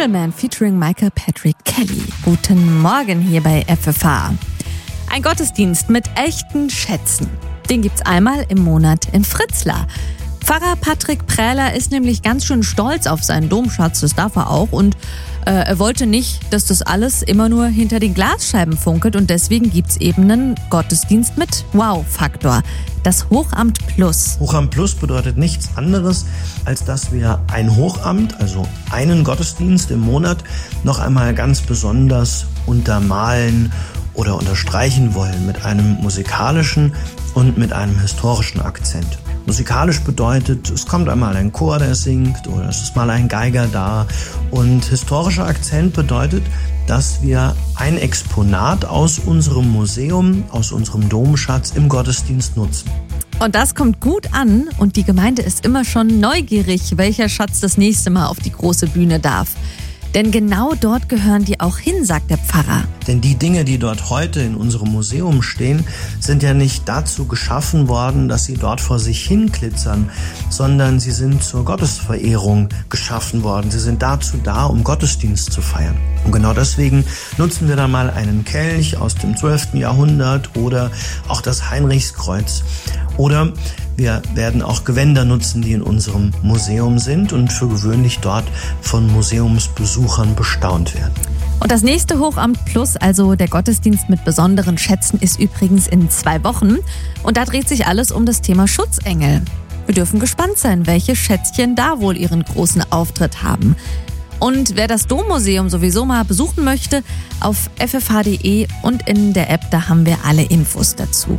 Gentleman featuring Michael Patrick Kelly. Guten Morgen hier bei FFH. Ein Gottesdienst mit echten Schätzen. Den gibt's einmal im Monat in Fritzlar. Pfarrer Patrick Prähler ist nämlich ganz schön stolz auf seinen Domschatz, das darf er auch. Und er wollte nicht, dass das alles immer nur hinter den Glasscheiben funkelt. Und deswegen gibt's eben einen Gottesdienst mit Wow-Faktor. Das Hochamt Plus. Hochamt Plus bedeutet nichts anderes, als dass wir ein Hochamt, also einen Gottesdienst im Monat, noch einmal ganz besonders untermalen oder unterstreichen wollen mit einem musikalischen und mit einem historischen Akzent. Musikalisch bedeutet, es kommt einmal ein Chor, der singt, oder es ist mal ein Geiger da. Und historischer Akzent bedeutet, dass wir ein Exponat aus unserem Museum, aus unserem Domschatz im Gottesdienst nutzen. Und das kommt gut an und die Gemeinde ist immer schon neugierig, welcher Schatz das nächste Mal auf die große Bühne darf. Denn genau dort gehören die auch hin, sagt der Pfarrer. Denn die Dinge, die dort heute in unserem Museum stehen, sind ja nicht dazu geschaffen worden, dass sie dort vor sich hin glitzern, sondern sie sind zur Gottesverehrung geschaffen worden. Sie sind dazu da, um Gottesdienst zu feiern. Und genau deswegen nutzen wir da mal einen Kelch aus dem 12. Jahrhundert oder auch das Heinrichskreuz. Oder wir werden auch Gewänder nutzen, die in unserem Museum sind und für gewöhnlich dort von Museumsbesuchern bestaunt werden. Und das nächste Hochamt Plus, also der Gottesdienst mit besonderen Schätzen, ist übrigens in 2 Wochen. Und da dreht sich alles um das Thema Schutzengel. Wir dürfen gespannt sein, welche Schätzchen da wohl ihren großen Auftritt haben. Und wer das Dommuseum sowieso mal besuchen möchte, auf ffh.de und in der App, da haben wir alle Infos dazu.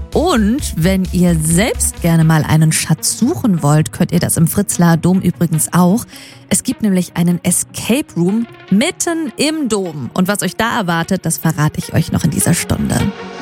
Und wenn ihr selbst gerne mal einen Schatz suchen wollt, könnt ihr das im Fritzlarer Dom übrigens auch. Es gibt nämlich einen Escape Room mitten im Dom. Und was euch da erwartet, das verrate ich euch noch in dieser Stunde.